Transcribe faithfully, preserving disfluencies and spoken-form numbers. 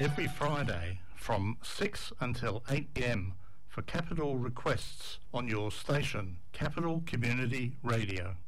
every Friday from six until eight p m for Capital Requests on your station, Capital Community Radio.